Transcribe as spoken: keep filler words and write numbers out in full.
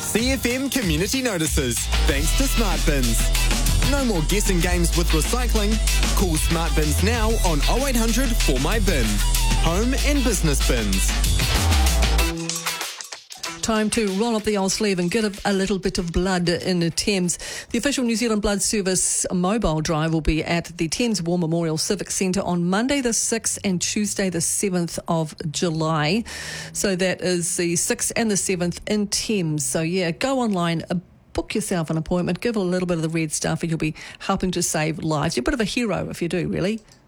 C F M Community Notices, thanks to Smart Bins. No more guessing games with recycling. Call Smart Bins now on oh eight hundred for my bin. Home and business bins. Time to roll up the old sleeve and get a, a little bit of blood in the Thames. The official New Zealand Blood Service mobile drive will be at the Thames War Memorial Civic Centre on Monday the sixth and Tuesday the seventh of July. So that is the sixth and the seventh in Thames. So yeah, go online, uh, book yourself an appointment, give a little bit of the red stuff, and you'll be helping to save lives. You're a bit of a hero if you do, really.